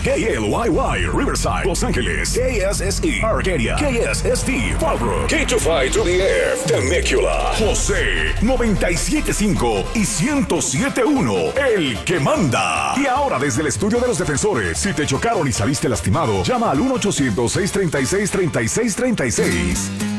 KLYY, Riverside, Los Ángeles. KSSE, Arcadia. KSST, Fallbrook. K25 to the Air, Temecula. José, 97.5 y 107.1, el que manda. Y ahora desde el estudio de los defensores, si te chocaron y saliste lastimado, llama al 1-800-636-3636.